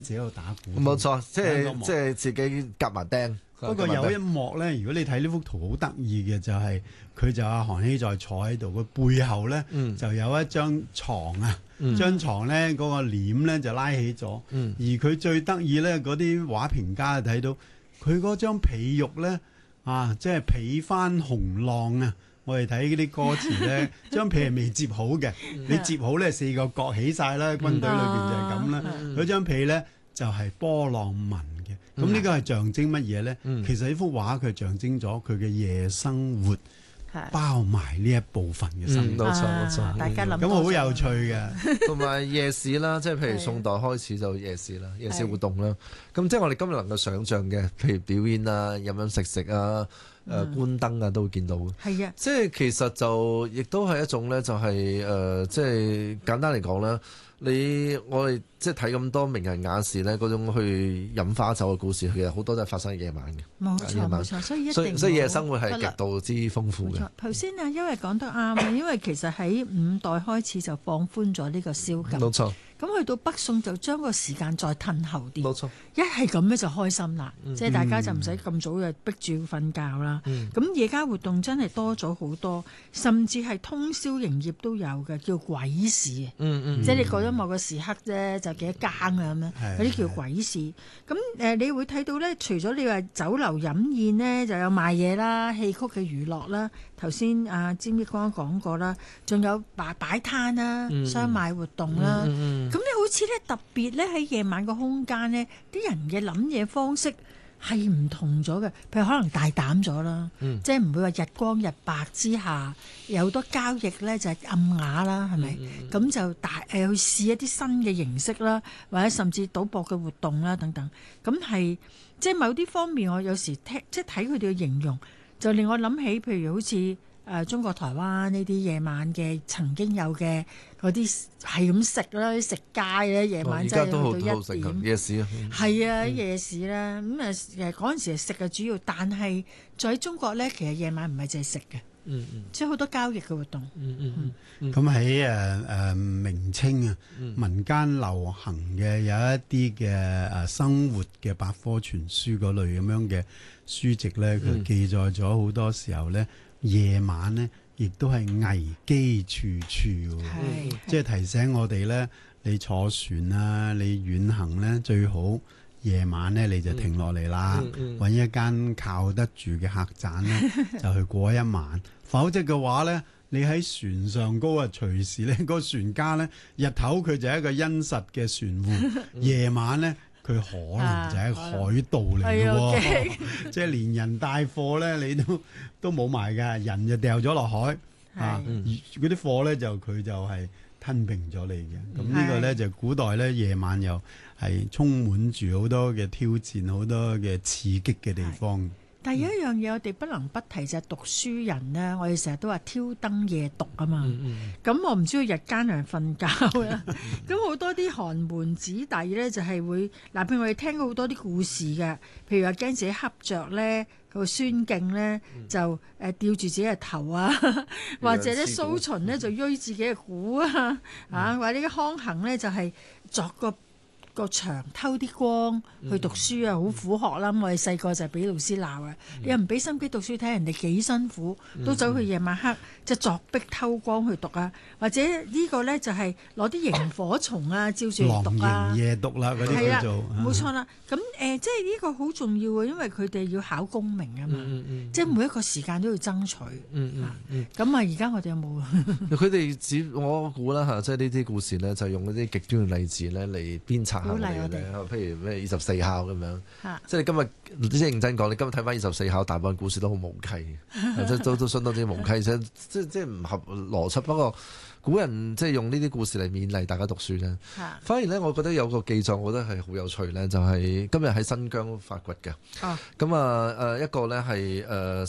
自己喺度打鼓。 冇錯，即係自己夾埋釘。 不過有一幕咧，如果你睇呢幅圖好得意嘅就係佢就阿韓熙載坐喺度，佢背後咧就有一張床啊，張床咧嗰個簾咧就拉起咗，而佢最得意咧嗰啲畫評家就睇到佢嗰張被褥咧即係被翻紅浪啊！我哋睇嗰啲歌詞咧，張被係未接好嘅，你接好咧四個角起晒啦，軍隊裏邊就係咁啦。嗰張被咧就係波浪紋嘅，咁呢個係象徵乜嘢咧？其實呢幅畫佢象徵咗佢嘅夜生活，包埋呢一部分嘅生活。 冇錯冇錯， 大家諗咁好有趣嘅。 同埋夜市啦，即係譬如宋代開始就夜市啦，夜市活動啦。咁即係我哋今日能夠想像嘅，譬如表演啊、飲飲食食啊、觀燈啊，都會見到嘅。 係啊， 即係其實就亦都係一種咧，就係即係簡單嚟講啦。我哋即係睇咁多名人雅士咧，嗰種去飲花酒嘅故事，其實好多都係發生喺夜晚嘅。 冇錯冇錯，所以一定所以夜生活係極度之豐富嘅。 頭先啊，因為講得啱啊，因為其實喺五代開始就放寬咗呢個宵禁。 冇錯。 咁去到北宋就將個時間再褪後啲。 冇錯。 一係咁咧就開心啦，即係大家就唔使咁早就逼住要瞓覺啦。咁夜間活動真係多咗好多，甚至係通宵營業都有嘅，叫鬼市。即係你過咗某個時刻啫，就幾多更啊咁樣，嗰啲叫鬼市。咁你會睇到咧，除咗你話酒樓飲宴呢，就有賣嘢啦、戲曲嘅娛樂啦。頭先阿詹益光講過啦，仲有擺攤啦、商賣活動啦。咁你好似咧特別咧喺夜晚個空間咧，啲人嘅諗嘢方式係唔同咗嘅，譬如可能大膽咗啦，即係唔會話日光日白之下有好多交易咧就係暗啞啦，係咪？咁就去試一啲新嘅形式啦，或者甚至賭博嘅活動啦等等。咁係即係某啲方面，我有時即係睇佢哋嘅形容，就令我諗起譬如好似中國台灣呢啲夜晚嘅曾經有嘅嗰啲係咁食啦，食街咧夜晚真係去到1點夜市啊， 係啊夜市啦，咁嗰陣時食嘅主要，但係在中國咧，其實夜晚唔係淨係食嘅，即係好多交易嘅活動。 咁喺明清啊，民間流行嘅有一啲嘅生活嘅百科全書嗰類咁樣嘅書籍咧，佢記載咗好多時候咧，夜晚咧亦都係危機處處，即係提醒我哋咧，你坐船啊，你遠行咧最好夜晚咧你就停落嚟啦，揾一間靠得住嘅客棧咧就去過一晚，否則嘅話咧，你喺船上高啊，隨時咧個船家咧日頭佢就係一個殷實嘅船戶，夜晚咧佢可能就係海盜嚟嘅喎，即係連人帶貨咧你都冇埋㗎，人就掉咗落海嗰啲貨咧佢就係吞併咗你嘅。咁呢個咧就古代咧夜晚又係充滿住好多嘅挑戰，好多嘅刺激嘅地方。 但係有一樣嘢我哋不能不提就係讀書人咧，我哋成日都話挑燈夜讀啊嘛。咁我唔知道日間係瞓覺啦。咁好多啲寒門子弟咧就係會譬如我哋聽過好多啲故事嘅，譬如話驚自己瞌着咧，個孫敬咧就吊住自己嘅頭啊，或者咧蘇秦咧就鋥自己嘅鼓啊，或者康衡咧就係作個牆偷啲光去讀書啊，好苦學啦！我哋細個就係俾老師鬧啊，你又唔俾心機讀書，睇人哋幾辛苦，都走去夜晚黑即係作壁偷光去讀啊，或者呢個咧就係攞啲螢火蟲啊照住嚟讀啊， 狼營夜讀啦嗰啲叫做， 冇錯啦。咁即係呢個好重要啊，因為佢哋要考功名啊嘛，即係每一個時間都要爭取。咁而家我哋有冇？ 佢哋我估啦嚇，即係呢啲故事咧，就用嗰啲極端嘅例子咧嚟鞭策下我哋咧。譬如咩24孝咁樣，即係你今日即係認真講，你今日睇翻24孝，大部分故事都好無稽，即係都相當之無稽，即係唔合邏輯。不過古人即係用呢啲故事嚟勉勵大家讀書咧。反而咧，我覺得有個記載，我覺得係好有趣咧，就係今日喺新疆發掘嘅。咁一個咧係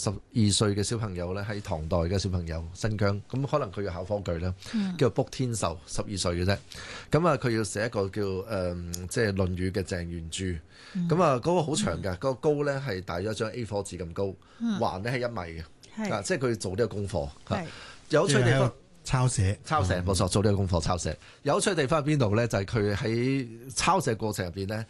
12歲嘅小朋友咧，喺唐代嘅小朋友，新疆咁可能佢要考科舉啦，叫做卜天壽，12歲嘅啫。咁佢要寫一個叫即係《論語》嘅鄭原著。咁嗰個好長嘅，嗰個高咧係大約一張 A4 紙咁高，橫咧係1米嘅。即係佢做呢個功課。有趣地方。 抄寫冇錯，做呢個功課抄寫。有趣嘅地方喺邊度咧？就係佢喺抄寫過程入邊咧，